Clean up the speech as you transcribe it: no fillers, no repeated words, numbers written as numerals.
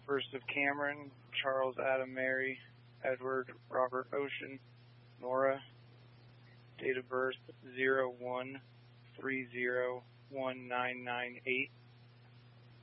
First of Cameron, Charles Adam Mary, Edward Robert Ocean, Nora. Date of birth 01/30/1998.